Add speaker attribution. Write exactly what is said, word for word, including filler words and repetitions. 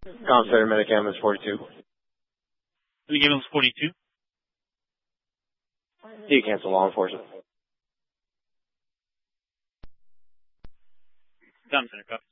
Speaker 1: Com Center, Medicam is forty-two.
Speaker 2: The ambulance forty-two.
Speaker 1: Do you cancel law enforcement?
Speaker 2: Com Center, copy.